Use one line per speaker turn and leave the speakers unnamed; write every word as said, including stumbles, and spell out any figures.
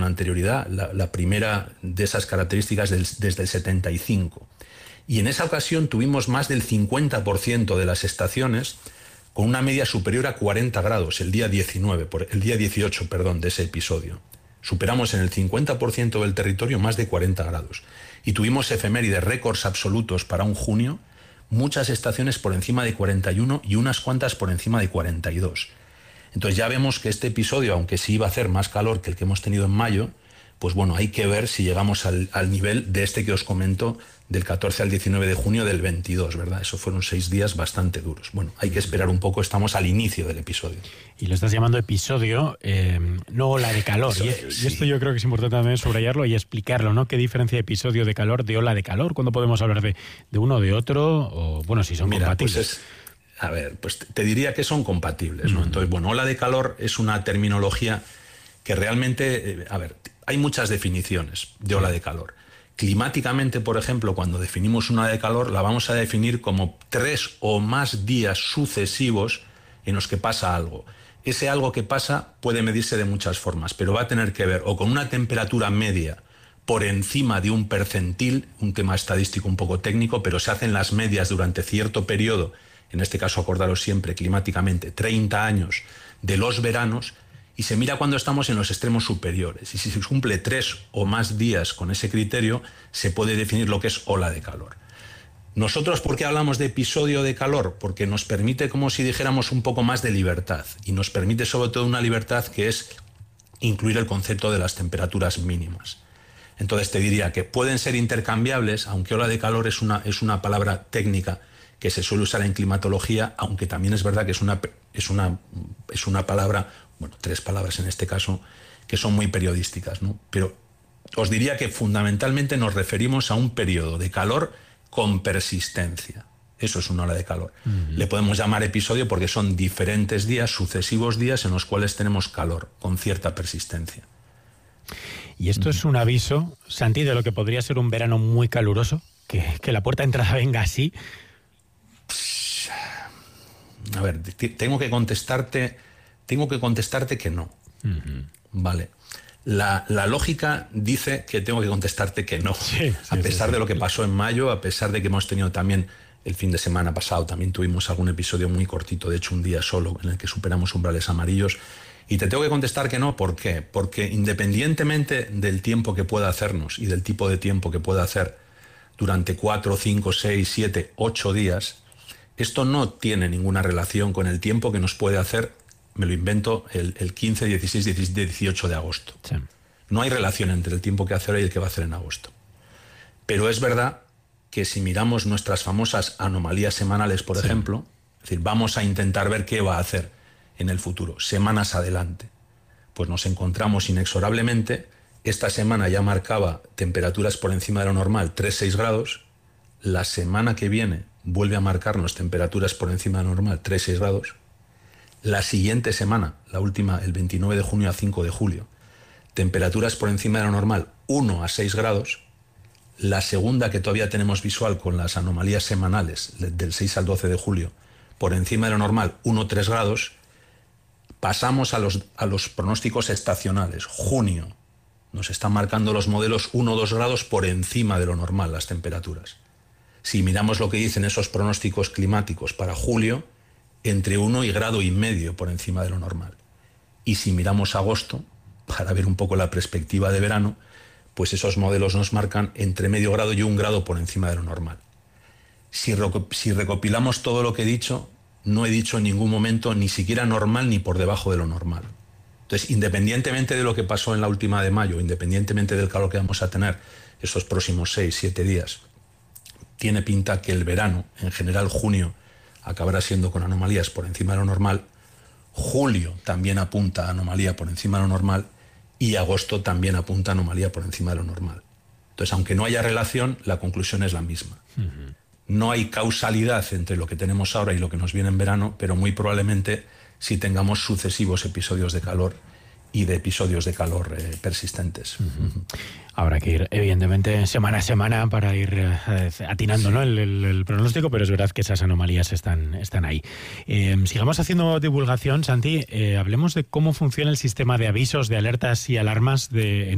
anterioridad, la, la primera de esas características del, desde el setenta y cinco. Y en esa ocasión tuvimos más del cincuenta por ciento de las estaciones con una media superior a cuarenta grados, el día diecinueve, por, el día dieciocho, perdón, de ese episodio. Superamos en el cincuenta por ciento del territorio más de cuarenta grados. Y tuvimos efemérides, récords absolutos para un junio, muchas estaciones por encima de cuarenta y uno y unas cuantas por encima de cuarenta y dos. Entonces ya vemos que este episodio, aunque sí iba a hacer más calor que el que hemos tenido en mayo, pues bueno, hay que ver si llegamos al, al nivel de este que os comento, del catorce al diecinueve de junio del veintidós, ¿verdad? Eso fueron seis días bastante duros. Bueno, hay que esperar un poco, estamos al inicio del episodio.
Y lo estás llamando episodio, eh, no ola de calor. Eso, y, sí. y esto yo creo que es importante también subrayarlo y explicarlo, ¿no? ¿Qué diferencia de episodio de calor de ola de calor? ¿Cuándo podemos hablar de, de uno o de otro? O, bueno, si son Mira, compatibles.
Pues es, a ver, pues te diría que son compatibles, ¿no? Mm. Entonces, bueno, ola de calor es una terminología que realmente, eh, a ver, hay muchas definiciones de ola de calor. Climáticamente, por ejemplo, cuando definimos una ola de calor, la vamos a definir como tres o más días sucesivos en los que pasa algo. Ese algo que pasa puede medirse de muchas formas, pero va a tener que ver o con una temperatura media por encima de un percentil, un tema estadístico un poco técnico, pero se hacen las medias durante cierto periodo, en este caso acordaros siempre climáticamente, treinta años de los veranos, y se mira cuando estamos en los extremos superiores. Y si se cumple tres o más días con ese criterio, se puede definir lo que es ola de calor. Nosotros, ¿por qué hablamos de episodio de calor? Porque nos permite, como si dijéramos, un poco más de libertad. Y nos permite sobre todo una libertad que es incluir el concepto de las temperaturas mínimas. Entonces te diría que pueden ser intercambiables, aunque ola de calor es una, es una palabra técnica que se suele usar en climatología, aunque también es verdad que es una, es una, es una palabra... bueno, tres palabras en este caso, que son muy periodísticas, ¿no? Pero os diría que fundamentalmente nos referimos a un periodo de calor con persistencia. Eso es una ola de calor. Uh-huh. Le podemos llamar episodio porque son diferentes días, sucesivos días en los cuales tenemos calor, con cierta persistencia.
Y esto uh-huh. es un aviso, Santi, de lo que podría ser un verano muy caluroso, que, que la puerta de entrada venga así.
A ver, t- tengo que contestarte... Tengo que contestarte que no. Uh-huh. Vale. La, la lógica dice que tengo que contestarte que no. Sí, sí, a pesar sí, sí. de lo que pasó en mayo, a pesar de que hemos tenido también el fin de semana pasado, también tuvimos algún episodio muy cortito, de hecho un día solo, en el que superamos umbrales amarillos. Y te tengo que contestar que no. ¿Por qué? Porque independientemente del tiempo que pueda hacernos y del tipo de tiempo que pueda hacer durante cuatro, cinco, seis, siete, ocho días, esto no tiene ninguna relación con el tiempo que nos puede hacer, me lo invento, el, el quince, dieciséis, diecisiete, dieciocho de agosto. Sí. No hay relación entre el tiempo que hace ahora y el que va a hacer en agosto. Pero es verdad que si miramos nuestras famosas anomalías semanales, por sí. ejemplo, es decir, vamos a intentar ver qué va a hacer en el futuro, semanas adelante, pues nos encontramos inexorablemente, esta semana ya marcaba temperaturas por encima de lo normal, tres a seis grados, la semana que viene vuelve a marcarnos temperaturas por encima de lo normal, tres a seis grados, la siguiente semana, la última, el veintinueve de junio a cinco de julio, temperaturas por encima de lo normal, uno a seis grados. La segunda que todavía tenemos visual con las anomalías semanales, del seis al doce de julio, por encima de lo normal, uno a tres grados. Pasamos a los, a los pronósticos estacionales. Junio, nos están marcando los modelos uno a dos grados por encima de lo normal las temperaturas. Si miramos lo que dicen esos pronósticos climáticos para julio, entre uno y grado y medio por encima de lo normal. Y si miramos agosto, para ver un poco la perspectiva de verano, pues esos modelos nos marcan entre medio grado y un grado por encima de lo normal. Si, si recopilamos todo lo que he dicho, no he dicho en ningún momento ni siquiera normal ni por debajo de lo normal. Entonces, independientemente de lo que pasó en la última de mayo, independientemente del calor que vamos a tener esos próximos seis, siete días, tiene pinta que el verano, en general junio, acabará siendo con anomalías por encima de lo normal. Julio también apunta a anomalía por encima de lo normal y agosto también apunta a anomalía por encima de lo normal. Entonces, aunque no haya relación, la conclusión es la misma. Uh-huh. No hay causalidad entre lo que tenemos ahora y lo que nos viene en verano, pero muy probablemente sí tengamos sucesivos episodios de calor y de episodios de calor eh, persistentes.
Uh-huh. Habrá que ir, evidentemente, semana a semana para ir eh, atinando, ¿no? el, el, el pronóstico, pero es verdad que esas anomalías están, están ahí. Eh, sigamos haciendo divulgación, Santi. Eh, hablemos de cómo funciona el sistema de avisos, de alertas y alarmas de